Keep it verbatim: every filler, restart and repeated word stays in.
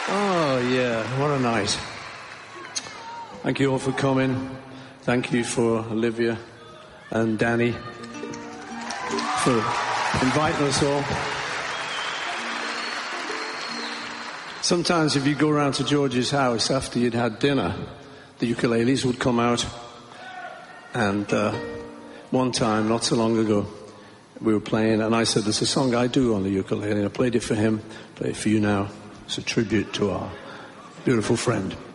Oh, yeah, what a night. Thank you all for coming. Thank you for Olivia and Danny for inviting us all. Sometimes if you go around to George's house after you'd had dinner, the ukuleles would come out. And uh, one time, not so long ago, we were playing, and I said, there's a song I do on the ukulele, and I played it for him, play it for you now. It's a tribute to our beautiful friend.